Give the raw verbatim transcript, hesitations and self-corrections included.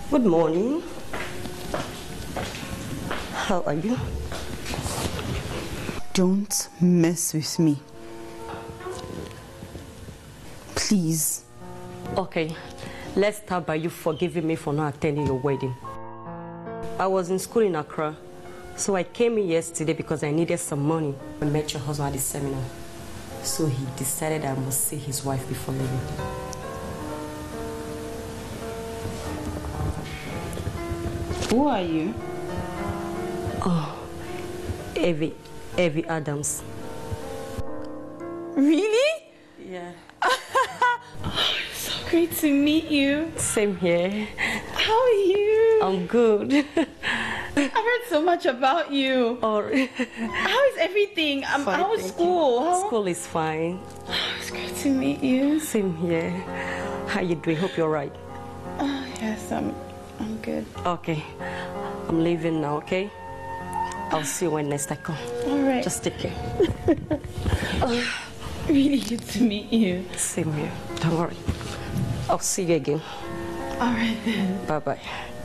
Good morning. How are you? Don't mess with me. Please. Okay, let's start by you forgiving me for not attending your wedding. I was in school in Accra, so I came in yesterday because I needed some money. I met your husband at the seminar, so he decided I must see his wife before leaving. Who are you? Oh, Evie, Evie Adams. Really? Yeah. Oh, it's so great to meet you. Same here. How are you? I'm good. I've heard so much about you. Oh, how is everything? Um, fine, how was school? How... School is fine. Oh, it's great to meet you. Same here. How you doing? Hope you're right. Oh, yes, I'm, I'm good. Okay. I'm leaving now, okay? I'll see you when next I come. All right. Just take care. Oh, really good to meet you. Same here. Don't worry. I'll see you again. All right then. Bye-bye.